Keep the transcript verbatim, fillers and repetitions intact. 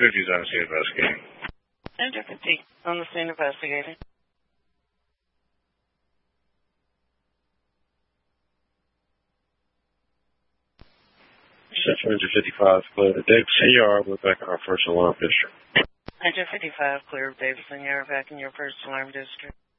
fifty's on the scene investigating. Center fifty on the scene investigating. Central Engine fifty-five, clear to Davidson Yard. We're back in our first alarm district. Engine fifty-five, clear of Davidson Yard, back in your first alarm district.